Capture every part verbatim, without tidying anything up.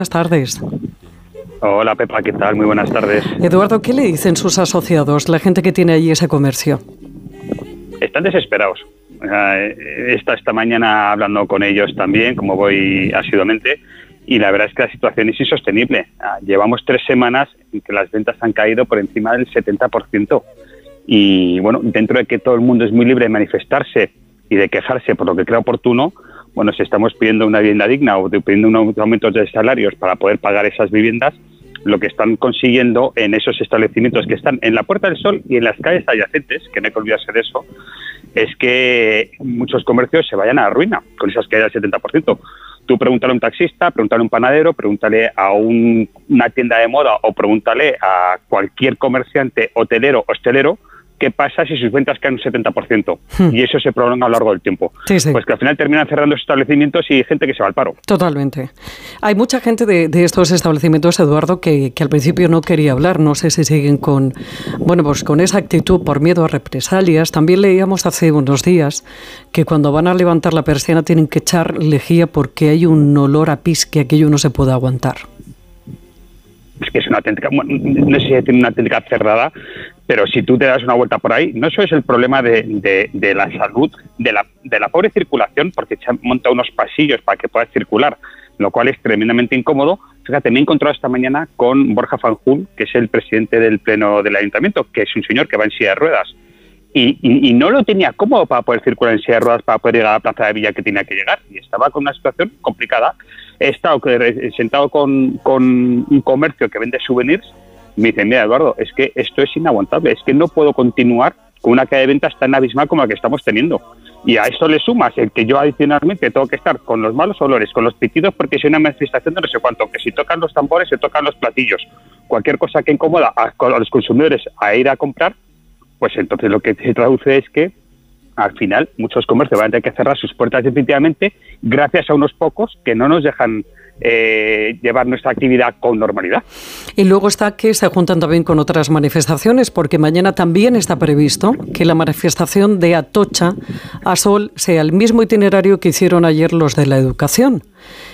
Buenas tardes. Hola Pepa, ¿qué tal? Muy buenas tardes. Eduardo, ¿qué le dicen sus asociados, la gente que tiene allí ese comercio? Están desesperados. He estado esta mañana hablando con ellos también, como voy asiduamente, y la verdad es que la situación es insostenible. Llevamos tres semanas en que las ventas han caído por encima del setenta por ciento. Y bueno, dentro de que todo el mundo es muy libre de manifestarse y de quejarse por lo que crea oportuno, bueno, si estamos pidiendo una vivienda digna o pidiendo unos aumentos de salarios para poder pagar esas viviendas, lo que están consiguiendo en esos establecimientos que están en la Puerta del Sol y en las calles adyacentes, que no hay que olvidarse de eso, es que muchos comercios se vayan a la ruina con esas caídas del setenta por ciento. Tú pregúntale a un taxista, pregúntale a un panadero, pregúntale a un, una tienda de moda o pregúntale a cualquier comerciante hotelero, hostelero, ¿qué pasa si sus ventas caen un setenta por ciento? Hmm. Y eso se prolonga a lo largo del tiempo. Sí, sí. Pues que al final terminan cerrando establecimientos y hay gente que se va al paro. Totalmente. Hay mucha gente de, de estos establecimientos, Eduardo, que, que al principio no quería hablar. No sé si siguen con, bueno, pues con esa actitud por miedo a represalias. También leíamos hace unos días que cuando van a levantar la persiana tienen que echar lejía porque hay un olor a pis que aquello no se puede aguantar. Es que es una auténtica, bueno, no sé si tiene una auténtica cerrada, pero si tú te das una vuelta por ahí, no solo es el problema de, de, de la salud, de la, de la pobre circulación, porque se han montado unos pasillos para que puedas circular, lo cual es tremendamente incómodo. Fíjate, me he encontrado esta mañana con Borja Fanjul, que es el presidente del Pleno del Ayuntamiento, que es un señor que va en silla de ruedas, y, y, y no lo tenía cómodo para poder circular en silla de ruedas, para poder llegar a la Plaza de Villa que tenía que llegar, y estaba con una situación complicada. He estado sentado con, con un comercio que vende souvenirs. Me dicen, mira, Eduardo, es que esto es inaguantable, es que no puedo continuar con una caída de ventas tan abismal como la que estamos teniendo. Y a esto le sumas el que yo adicionalmente tengo que estar con los malos olores, con los pitidos, porque si hay una manifestación de no sé cuánto, que si tocan los tambores, se tocan los platillos, cualquier cosa que incomoda a, a los consumidores a ir a comprar, pues entonces lo que se traduce es que al final muchos comercios van a tener que cerrar sus puertas definitivamente gracias a unos pocos que no nos dejan eh, llevar nuestra actividad con normalidad. Y luego está que se juntan también con otras manifestaciones, porque mañana también está previsto que la manifestación de Atocha a Sol sea el mismo itinerario que hicieron ayer los de la educación.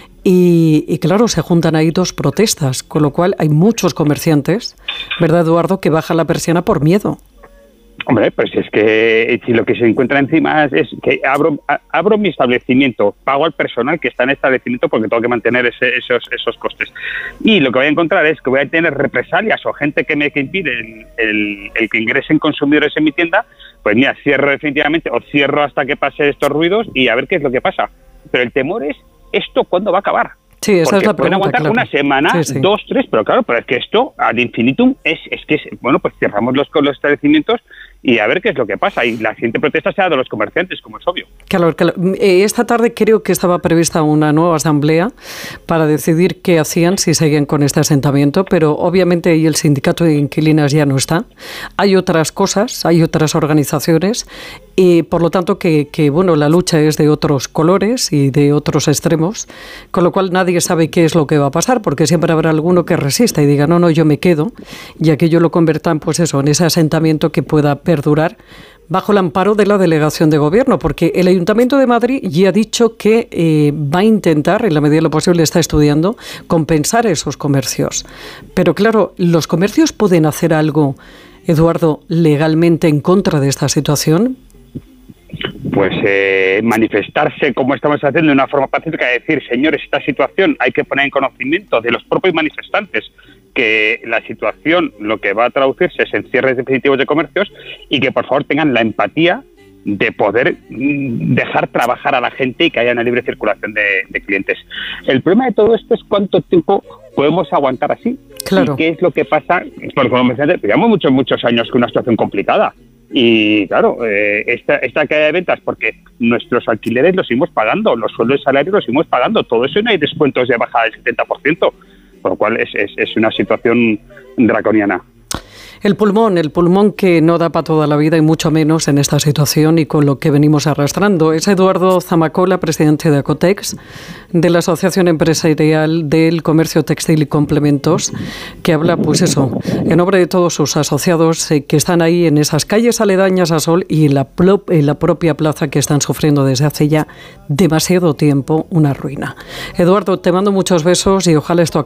Y, y claro, se juntan ahí dos protestas, con lo cual hay muchos comerciantes, ¿verdad, Eduardo?, que bajan la persiana por miedo. Hombre, pues es que si lo que se encuentra encima es, es que abro, abro mi establecimiento, pago al personal que está en el establecimiento porque tengo que mantener ese, esos, esos costes. Y lo que voy a encontrar es que voy a tener represalias o gente que me que impide el, el, el que ingresen consumidores en mi tienda. Pues mira, cierro definitivamente o cierro hasta que pase estos ruidos y a ver qué es lo que pasa. Pero el temor es, ¿esto cuándo va a acabar? Sí, esa porque es la pueden pregunta, aguantar claro. Una semana, sí, sí. dos, tres, pero claro, pero es que esto ad infinitum es, es que, es, bueno, pues cerramos los, los establecimientos y a ver qué es lo que pasa. Y la siguiente protesta será de los comerciantes, como es obvio. Claro, claro. Esta tarde creo que estaba prevista una nueva asamblea para decidir qué hacían, si seguían con este asentamiento, pero obviamente ahí el sindicato de inquilinas ya no está. Hay otras cosas, hay otras organizaciones y por lo tanto que, que bueno, la lucha es de otros colores y de otros extremos, con lo cual nadie sabe qué es lo que va a pasar, porque siempre habrá alguno que resista y diga, no, no, yo me quedo, y aquello lo convertan, pues eso, en ese asentamiento que pueda perdurar bajo el amparo de la delegación de gobierno, porque el Ayuntamiento de Madrid ya ha dicho que eh, va a intentar, en la medida de lo posible está estudiando, compensar esos comercios. Pero claro, ¿los comercios pueden hacer algo, Eduardo, legalmente en contra de esta situación? Pues eh, manifestarse como estamos haciendo de una forma pacífica, decir, señores, esta situación hay que poner en conocimiento de los propios manifestantes que la situación lo que va a traducirse es en cierres definitivos de comercios y que por favor tengan la empatía de poder dejar trabajar a la gente y que haya una libre circulación de, de clientes. El problema de todo esto es cuánto tiempo podemos aguantar así. Claro. ¿Y qué es lo que pasa? Porque como me llevamos muchos, muchos años con una situación complicada. Y claro, eh, esta, esta caída de ventas, porque nuestros alquileres los seguimos pagando, los sueldos y salarios los seguimos pagando, todo eso y no hay descuentos de bajada del setenta por ciento, por lo cual es, es, es una situación draconiana. El pulmón, el pulmón que no da para toda la vida y mucho menos en esta situación y con lo que venimos arrastrando. Es Eduardo Zamacola, presidente de Acotex, de la Asociación Empresarial del Comercio Textil y Complementos, que habla, pues eso, en nombre de todos sus asociados eh, que están ahí en esas calles aledañas a Sol y en la, en la propia plaza que están sufriendo desde hace ya demasiado tiempo una ruina. Eduardo, te mando muchos besos y ojalá esto